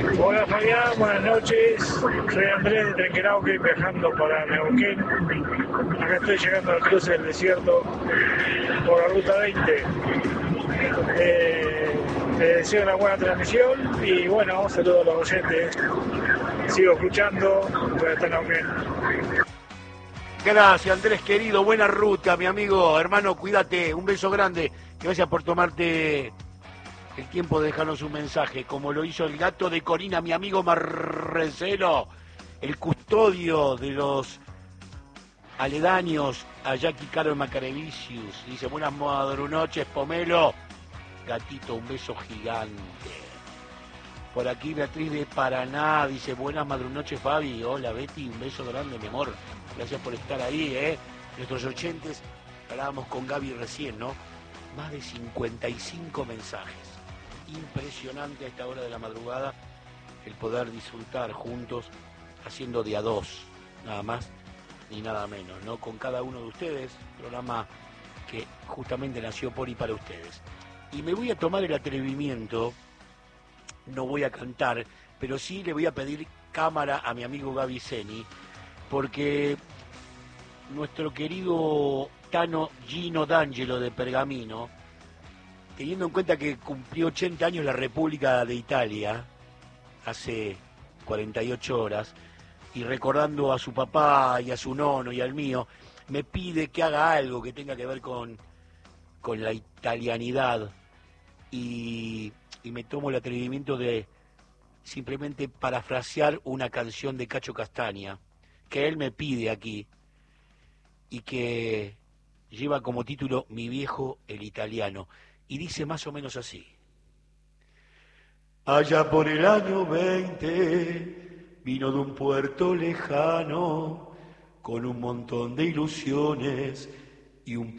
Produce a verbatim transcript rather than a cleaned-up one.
Hola Fabián, buenas noches. Soy Andrés de Trenquelauque, viajando para Neuquén. Acá estoy llegando al cruce del desierto por la ruta veinte. Eh, les deseo una buena transmisión y bueno, saludo a los oyentes. Sigo escuchando, voy a estar en Neuquén. Gracias, Andrés querido, buena ruta, mi amigo, hermano, cuídate, un beso grande, gracias por tomarte el tiempo de dejarnos un mensaje, como lo hizo el gato de Corina, mi amigo Marcelo, el custodio de los aledaños a Jackie Caro Macarevicius. Dice, buenas madrunoches, Pomelo. Gatito, un beso gigante. Por aquí Beatriz de Paraná dice, buenas madrunoches, Fabi. Hola, Betty, un beso grande, mi amor. Gracias por estar ahí, ¿eh? Nuestros oyentes, hablábamos con Gaby recién, ¿no? Más de cincuenta y cinco mensajes. Impresionante a esta hora de la madrugada el poder disfrutar juntos, haciendo de a dos, nada más ni nada menos, ¿no? Con cada uno de ustedes, programa que justamente nació por y para ustedes. Y me voy a tomar el atrevimiento, no voy a cantar, pero sí le voy a pedir cámara a mi amigo Gaby Zeni, porque nuestro querido Tano Gino D'Angelo de Pergamino, teniendo en cuenta que cumplió ochenta años la República de Italia, hace cuarenta y ocho horas, y recordando a su papá y a su nono y al mío, me pide que haga algo que tenga que ver con, con la italianidad, y, y me tomo el atrevimiento de simplemente parafrasear una canción de Cacho Castaña, que él me pide aquí, y que lleva como título Mi viejo el italiano, y dice más o menos así. Allá por el año veinte vino de un puerto lejano con un montón de ilusiones y un